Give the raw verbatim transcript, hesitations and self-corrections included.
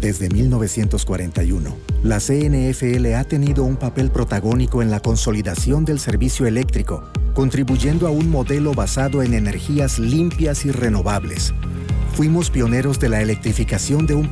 Desde mil novecientos cuarenta y uno, la C N F L ha tenido un papel protagónico en la consolidación del servicio eléctrico, contribuyendo a un modelo basado en energías limpias y renovables. Fuimos pioneros de la electrificación de un